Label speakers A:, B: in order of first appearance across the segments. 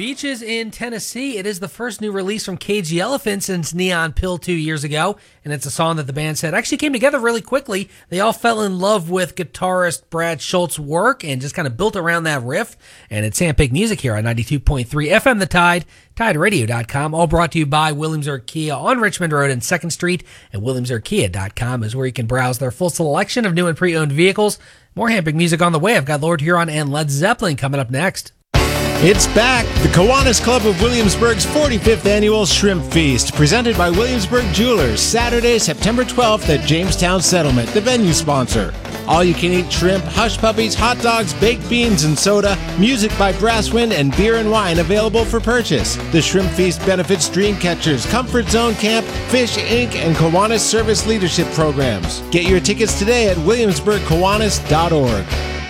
A: Beaches in Tennessee. It is the first new release from Cage the Elephant since Neon Pill 2 years ago, and it's a song that the band said actually came together really quickly. They all fell in love with guitarist Brad Schultz's work and just kind of built around that riff, and it's Handpicked Music here on 92.3 FM The Tide, TideRadio.com, all brought to you by Williamsburg Kia on Richmond Road and 2nd Street, and WilliamsburgKia.com is where you can browse their full selection of new and pre-owned vehicles. More Handpicked Music on the way. I've got Lord Huron and Led Zeppelin coming up next.
B: It's back! The Kiwanis Club of Williamsburg's 45th Annual Shrimp Feast, presented by Williamsburg Jewelers, Saturday, September 12th at Jamestown Settlement, the venue sponsor. All-you-can-eat shrimp, hush puppies, hot dogs, baked beans, and soda, music by Brasswind, and beer and wine available for purchase. The Shrimp Feast benefits Dreamcatchers, Comfort Zone Camp, Fish Inc., and Kiwanis Service Leadership Programs. Get your tickets today at williamsburgkiwanis.org.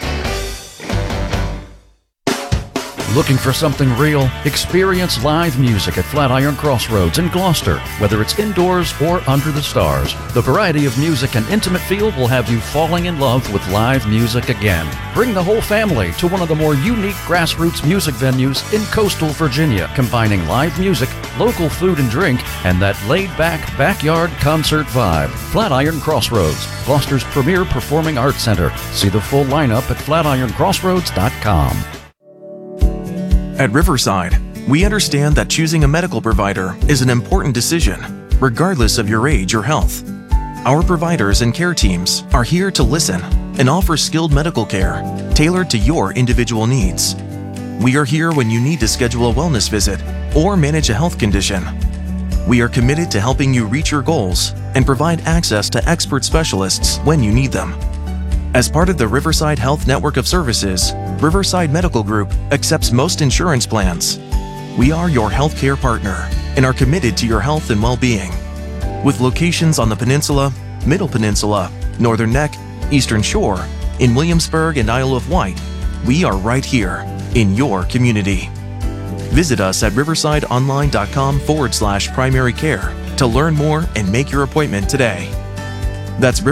C: Looking for something real? Experience live music at Flatiron Crossroads in Gloucester. Whether it's indoors or under the stars, the variety of music and intimate feel will have you falling in love with live music again. Bring the whole family to one of the more unique grassroots music venues in coastal Virginia, combining live music, local food and drink, and that laid-back backyard concert vibe. Flatiron Crossroads, Gloucester's premier performing arts center. See the full lineup at flatironcrossroads.com.
D: At Riverside, we understand that choosing a medical provider is an important decision, regardless of your age or health. Our providers and care teams are here to listen and offer skilled medical care tailored to your individual needs. We are here when you need to schedule a wellness visit or manage a health condition. We are committed to helping you reach your goals and provide access to expert specialists when you need them. As part of the Riverside Health Network of Services, Riverside Medical Group accepts most insurance plans. We are your healthcare partner and are committed to your health and well-being. With locations on the Peninsula, Middle Peninsula, Northern Neck, Eastern Shore, in Williamsburg and Isle of Wight, we are right here in your community. Visit us at riversideonline.com/primary care to learn more and make your appointment today. That's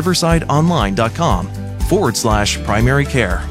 D: riversideonline.com/primary care.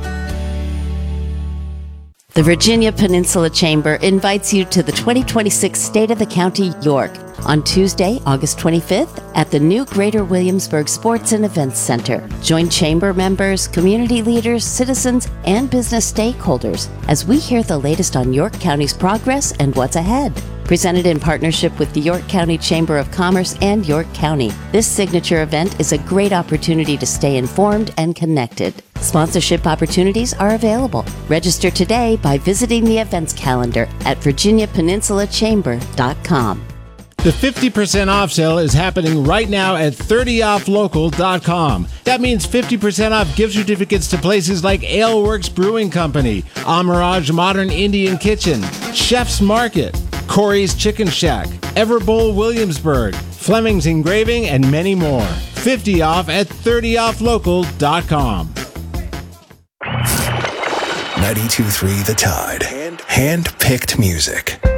E: The Virginia Peninsula Chamber invites you to the 2026 State of the County York on Tuesday, August 25th at the new Greater Williamsburg Sports and Events Center. Join Chamber members, community leaders, citizens, and business stakeholders as we hear the latest on York County's progress and what's ahead. Presented in partnership with the York County Chamber of Commerce and York County, this signature event is a great opportunity to stay informed and connected. Sponsorship opportunities are available. Register today by visiting the events calendar at virginiapeninsulachamber.com.
B: The 50% off sale is happening right now at 30offlocal.com. That means 50% off gift certificates to places like Aleworks Brewing Company, Amirage Modern Indian Kitchen, Chef's Market, Corey's Chicken Shack, Everbowl Williamsburg, Fleming's Engraving, and many more. 50 off at 30offlocal.com.
F: 92.3 The Tide. Hand-picked music.